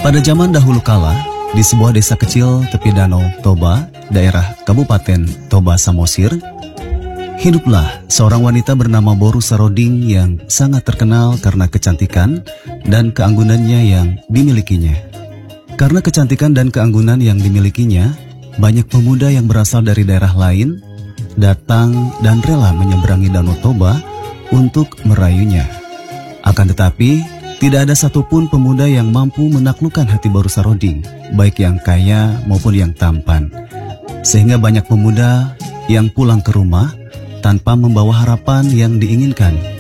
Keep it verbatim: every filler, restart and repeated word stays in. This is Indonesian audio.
Pada zaman dahulu kala, di sebuah desa kecil tepi Danau Toba, daerah Kabupaten Toba Samosir, hiduplah seorang wanita bernama Boru Saroding yang sangat terkenal karena kecantikan dan keanggunannya yang dimilikinya. Karena kecantikan dan keanggunan yang dimilikinya, banyak pemuda yang berasal dari daerah lain datang dan rela menyeberangi Danau Toba untuk merayunya. Akan tetapi, tidak ada satupun pemuda yang mampu menaklukkan hati Boru Saroding, baik yang kaya maupun yang tampan. Sehingga banyak pemuda yang pulang ke rumah tanpa membawa harapan yang diinginkan